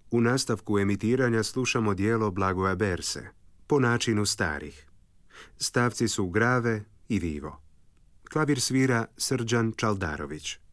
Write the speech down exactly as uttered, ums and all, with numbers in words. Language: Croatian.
U nastavku emitiranja slušamo dijelo Blagoja Berse, po načinu starih. Stavci su Grave i Vivo. Klavir svira Srđan Čaldarović.